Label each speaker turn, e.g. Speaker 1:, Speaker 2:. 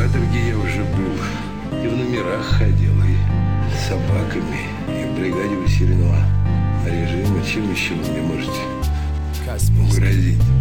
Speaker 1: каторге я уже был, и в номерах ходил, и с собаками, и в бригаде усиленного режима. Чем еще вы мне можете грозить?